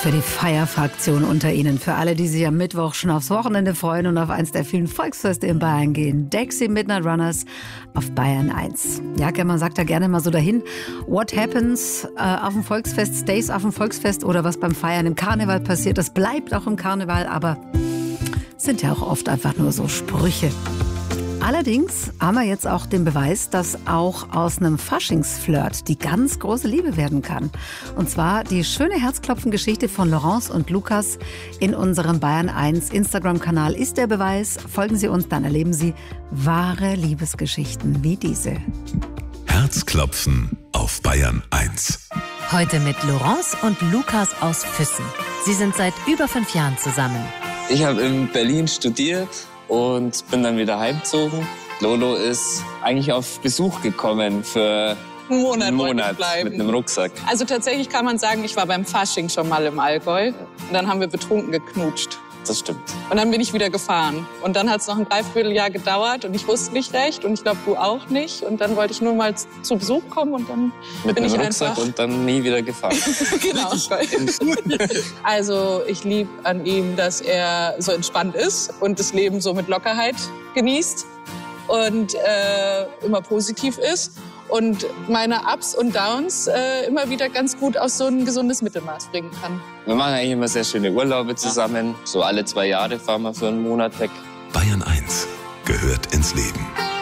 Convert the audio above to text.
für die Feierfraktion unter Ihnen, für alle, die sich am Mittwoch schon aufs Wochenende freuen und auf eins der vielen Volksfeste in Bayern gehen. Dexy Midnight Runners auf Bayern 1. Ja, man sagt da gerne mal so dahin, what happens auf dem Volksfest, stays auf dem Volksfest, oder was beim Feiern im Karneval passiert, das bleibt auch im Karneval, aber sind ja auch oft einfach nur so Sprüche. Allerdings haben wir jetzt auch den Beweis, dass auch aus einem Faschingsflirt die ganz große Liebe werden kann. Und zwar die schöne Herzklopfen-Geschichte von Laurence und Lukas in unserem Bayern 1 Instagram-Kanal ist der Beweis. Folgen Sie uns, dann erleben Sie wahre Liebesgeschichten wie diese. Herzklopfen auf Bayern 1. Heute mit Laurence und Lukas aus Füssen. Sie sind seit über 5 Jahren zusammen. Ich habe in Berlin studiert und bin dann wieder heimgezogen. Lolo ist eigentlich auf Besuch gekommen für einen Monat mit einem Rucksack. Also tatsächlich kann man sagen, ich war beim Fasching schon mal im Allgäu. Und dann haben wir betrunken geknutscht. Das stimmt. Und dann bin ich wieder gefahren. Und dann hat es noch ein Dreivierteljahr gedauert und ich wusste nicht recht und ich glaube, du auch nicht. Und dann wollte ich nur mal zu Besuch kommen und dann mit bin einem ich Rucksack einfach... und dann nie wieder gefahren. Genau. Also ich liebe an ihm, dass er so entspannt ist und das Leben so mit Lockerheit genießt und immer positiv ist. Und meine Ups und Downs immer wieder ganz gut aus so ein gesundes Mittelmaß bringen kann. Wir machen eigentlich immer sehr schöne Urlaube zusammen. So alle 2 Jahre fahren wir für einen Monat weg. Bayern 1 gehört ins Leben.